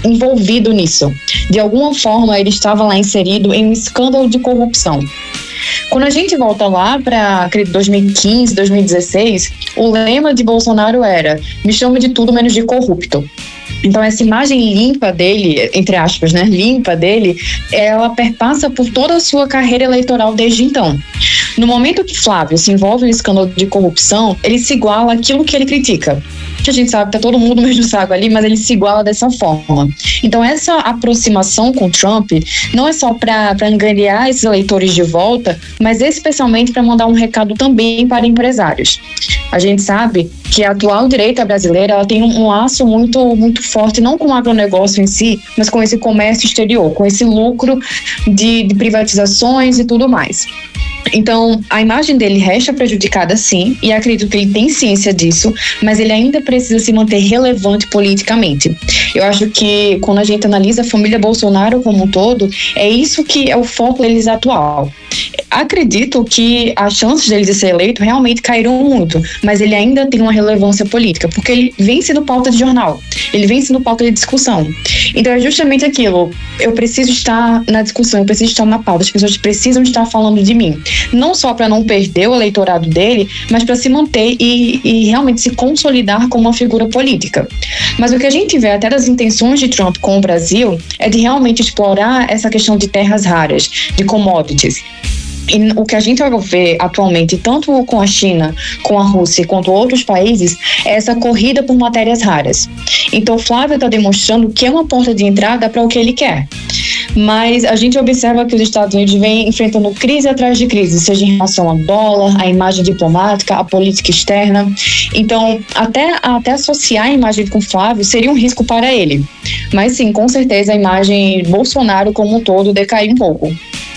envolvido nisso. De alguma forma, ele estava lá inserido em um escândalo de corrupção. Quando a gente volta lá para 2015, 2016, o lema de Bolsonaro era: me chame de tudo menos de corrupto. Então essa imagem limpa dele, entre aspas, né, limpa dele, ela perpassa por toda a sua carreira eleitoral desde então. No momento que Flávio se envolve em um escândalo de corrupção, ele se iguala àquilo que ele critica. Que a gente sabe que tá todo mundo no mesmo saco ali, mas ele se iguala dessa forma. Então essa aproximação com Trump não é só para angariar esses eleitores de volta, mas especialmente para mandar um recado também para empresários. A gente sabe que a atual direita brasileira ela tem um laço muito forte, não com o agronegócio em si, mas com esse comércio exterior, com esse lucro de privatizações e tudo mais. Então, a imagem dele resta prejudicada sim, e acredito que ele tem ciência disso, mas ele ainda precisa se manter relevante politicamente. Eu acho que quando a gente analisa a família Bolsonaro como um todo, é isso que é o foco deles atual. Acredito que as chances dele de ser eleito realmente caíram muito, mas ele ainda tem uma relevância política, porque ele vem sendo pauta de jornal, ele vem sendo pauta de discussão. Então é justamente aquilo, eu preciso estar na discussão, eu preciso estar na pauta, as pessoas precisam estar falando de mim. Não só para não perder o eleitorado dele, mas para se manter e realmente se consolidar como uma figura política. Mas o que a gente vê até das intenções de Trump com o Brasil é de realmente explorar essa questão de terras raras, de commodities. E o que a gente vê atualmente, tanto com a China, com a Rússia, quanto outros países, é essa corrida por matérias raras. Então, o Flávio está demonstrando que é uma porta de entrada para o que ele quer. Mas a gente observa que os Estados Unidos vêm enfrentando crise atrás de crise, seja em relação ao dólar, à imagem diplomática, à política externa. Então, até associar a imagem com o Flávio seria um risco para ele. Mas sim, com certeza a imagem Bolsonaro como um todo decaiu um pouco.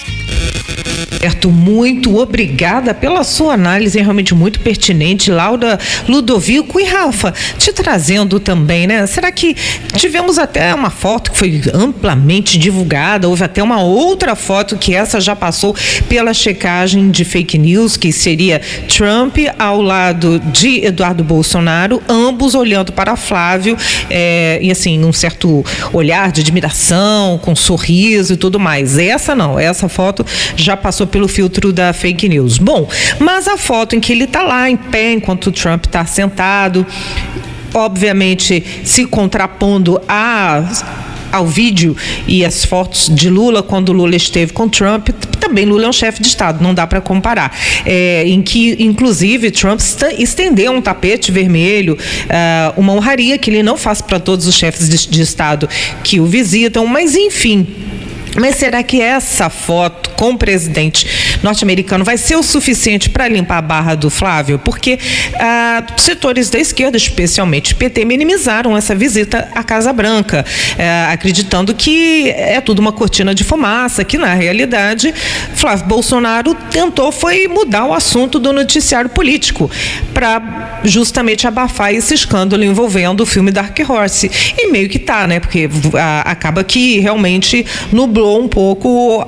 Certo, muito obrigada pela sua análise, realmente muito pertinente, Laura, Ludovico e Rafa, te trazendo também, né? Será que tivemos até uma foto que foi amplamente divulgada, houve até uma outra foto que essa já passou pela checagem de fake news, que seria Trump ao lado de Eduardo Bolsonaro, ambos olhando para Flávio, e assim, um certo olhar de admiração, com sorriso e tudo mais. Essa não, essa foto já passou pelo filtro da fake news. Bom, mas a foto em que ele está lá em pé enquanto o Trump está sentado, obviamente se contrapondo ao vídeo e as fotos de Lula quando Lula esteve com Trump. Também Lula é um chefe de Estado, não dá para comparar. Em que, inclusive, Trump estendeu um tapete vermelho, uma honraria que ele não faz para todos os chefes de Estado que o visitam, mas enfim. Mas será que essa foto com o presidente norte-americano vai ser o suficiente para limpar a barra do Flávio? Porque setores da esquerda, especialmente PT, minimizaram essa visita à Casa Branca, acreditando que é tudo uma cortina de fumaça, que na realidade Flávio Bolsonaro tentou foi mudar o assunto do noticiário político para justamente abafar esse escândalo envolvendo o filme Dark Horse. E meio que tá, né? Porque acaba que realmente nublou um pouco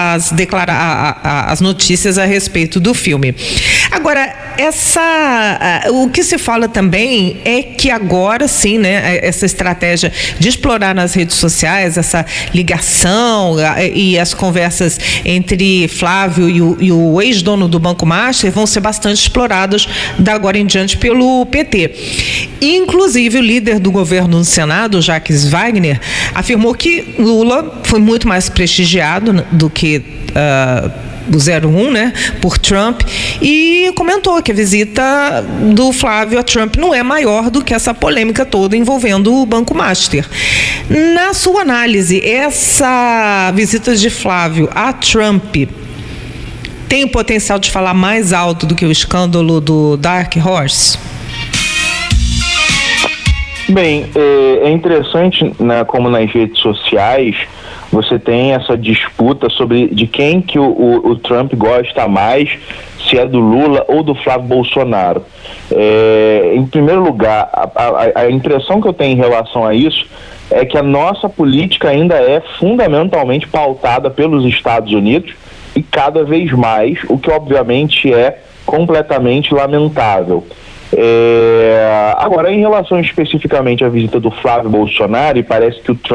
as notícias a respeito do filme. Agora, o que se fala também é que agora sim, né, essa estratégia de explorar nas redes sociais, essa ligação e as conversas entre Flávio e o ex-dono do Banco Master vão ser bastante exploradas da agora em diante pelo PT. Inclusive, o líder do governo no Senado, Jacques Wagner, afirmou que Lula foi muito mais prestigiado do que o 01, né, por Trump, e comentou que a visita do Flávio a Trump não é maior do que essa polêmica toda envolvendo o Banco Master. Na sua análise, essa visita de Flávio a Trump tem o potencial de falar mais alto do que o escândalo do Dark Horse? Bem, é interessante, né, como nas redes sociais você tem essa disputa sobre de quem que o Trump gosta mais, se é do Lula ou do Flávio Bolsonaro. Em primeiro lugar, a impressão que eu tenho em relação a isso é que a nossa política ainda é fundamentalmente pautada pelos Estados Unidos e cada vez mais, o que obviamente é completamente lamentável. Agora, em relação especificamente à visita do Flávio Bolsonaro, e parece que o Trump